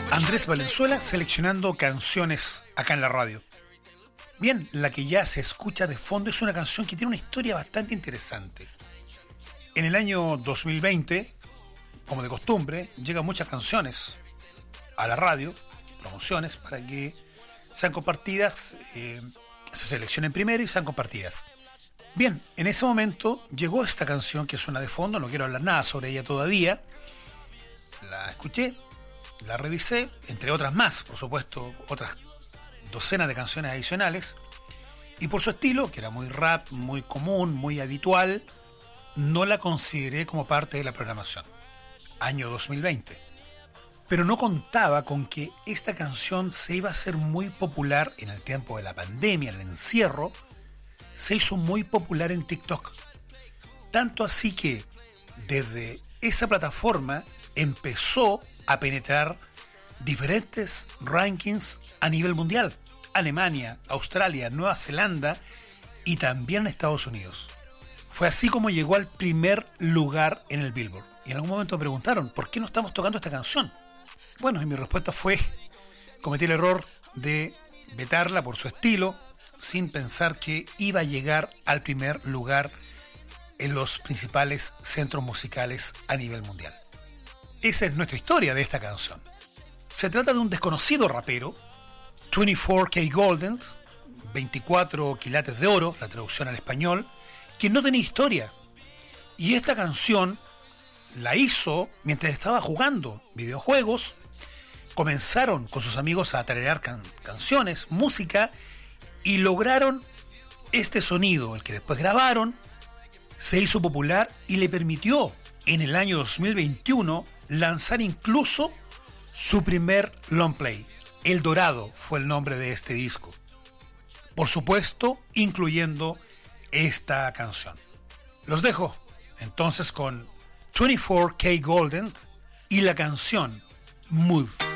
Andrés Valenzuela seleccionando canciones acá en la radio. Bien, la que ya se escucha de fondo es una canción que tiene una historia bastante interesante. En el año 2020, como de costumbre, llegan muchas canciones a la radio, promociones, para que sean compartidas, se seleccionen primero y sean compartidas. Bien, en ese momento llegó esta canción que suena de fondo, no quiero hablar nada sobre ella todavía. La escuché, la revisé, entre otras más, por supuesto, otras docenas de canciones adicionales, y por su estilo, que era muy rap, muy común, muy habitual, no la consideré como parte de la programación. Año 2020. Pero no contaba con que esta canción se iba a hacer muy popular en el tiempo de la pandemia, el encierro. Se hizo muy popular en TikTok. Tanto así que desde esa plataforma empezó a penetrar diferentes rankings a nivel mundial. Alemania, Australia, Nueva Zelanda y también Estados Unidos. Fue así como llegó al primer lugar en el Billboard. Y en algún momento me preguntaron, ¿por qué no estamos tocando esta canción? Bueno, y mi respuesta fue, cometí el error de vetarla por su estilo, sin pensar que iba a llegar al primer lugar en los principales centros musicales a nivel mundial. Esa es nuestra historia de esta canción. Se trata de un desconocido rapero, 24K-Goldn, 24 quilates de oro, la traducción al español, que no tenía historia. Y esta canción la hizo mientras estaba jugando videojuegos. Comenzaron con sus amigos a tararear canciones, música, y lograron este sonido, el que después grabaron, se hizo popular y le permitió en el año 2021 lanzar incluso su primer long play. El Dorado fue el nombre de este disco. Por supuesto, incluyendo esta canción. Los dejo entonces con 24K-Goldn y la canción Mood.